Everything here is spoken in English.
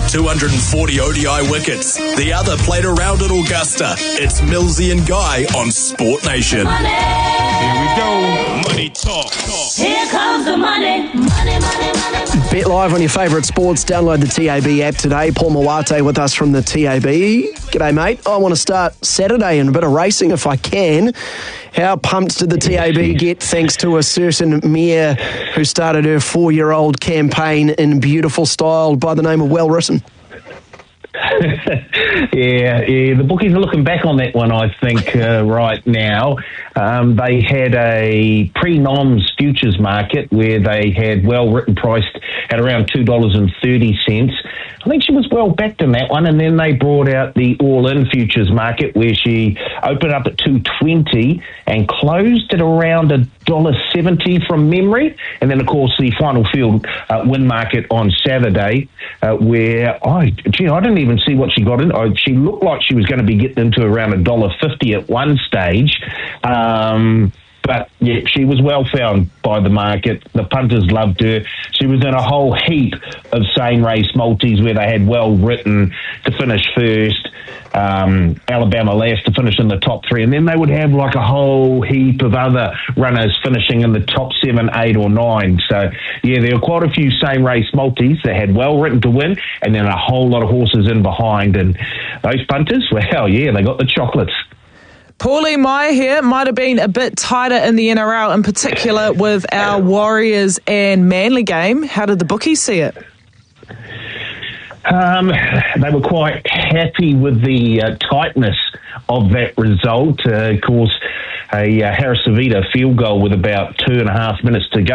240 ODI wickets. The other played around at Augusta. It's Millsy and Guy on Sport Nation. Money. Here we go. Money talk. Here comes the money. Money, money, money. Bet live on your favourite sports. Download the TAB app today. Paul Mawate with us from the TAB. G'day, mate. I want to start Saturday in a bit of racing if I can. How pumped did the TAB get thanks to a certain Mia who started her 4-year-old campaign in beautiful style by the name of Well Written? Yeah, the bookies are looking back on that one, I think, right now. They had a pre-noms futures market where they had Well Written priced at around $2.30. I think she was well backed in that one, and then they brought out the all-in futures market where she opened up at $2.20 and closed at around $1.70 from memory. And then, of course, the final field win market on Saturday, where I didn't even see what she got in. She looked like she was going to be getting into around $1.50 at one stage. But, yeah, she was well found by the market. The punters loved her. She was in a whole heap of same race multis where they had Well Written to finish first, Alabama Last to finish in the top 3, and then they would have like a whole heap of other runners finishing in the top 7, 8 or 9. So, yeah, there were quite a few same race multis that had Well Written to win and then a whole lot of horses in behind. And those punters, well, yeah, they got the chocolates. Paulie, my here might have been a bit tighter in the NRL, in particular with our Warriors and Manly game. How did the bookies see it? They were quite happy with the tightness of that result. Of course, a Harris Savita field goal with about 2.5 minutes to go.